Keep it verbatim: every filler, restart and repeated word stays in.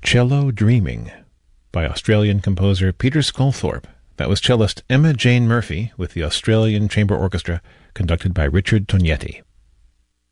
Cello Dreaming by Australian composer Peter Sculthorpe. That was cellist Emma Jane Murphy with the Australian Chamber Orchestra, conducted by Richard Tognetti.